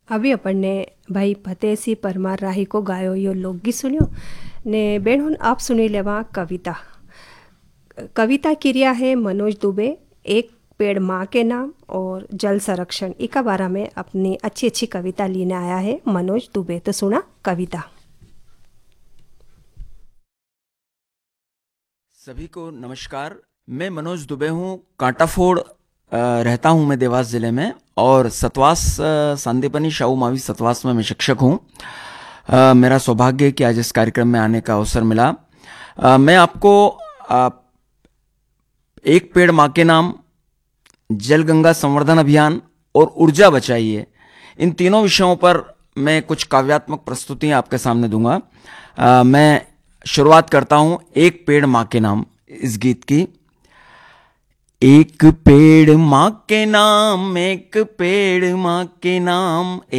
अभी अपन ने भाई फतेह सिंह परमार राही को गायो यो लोकगीत सुनियो ने बेन आप सुनी लेवा कविता। कविता किरिया है मनोज दुबे। एक पेड़ माँ के नाम और जल संरक्षण इका बारा में अपनी अच्छी अच्छी कविता लेने आया है मनोज दुबे। तो सुना कविता। सभी को नमस्कार। मैं मनोज दुबे हूँ। कांटाफोड़ रहता हूँ मैं देवास ज़िले में, और सतवास सांदीपनी शाहू मावी सतवास में मैं शिक्षक हूँ। मेरा सौभाग्य है कि आज इस कार्यक्रम में आने का अवसर मिला। मैं आपको एक पेड़ माँ के नाम, जल गंगा संवर्धन अभियान और ऊर्जा बचाइए, इन तीनों विषयों पर मैं कुछ काव्यात्मक प्रस्तुतियाँ आपके सामने दूंगा। मैं शुरुआत करता हूँ एक पेड़ माँ के नाम इस गीत की। एक पेड़ माँ के नाम, एक पेड़ माँ के नाम,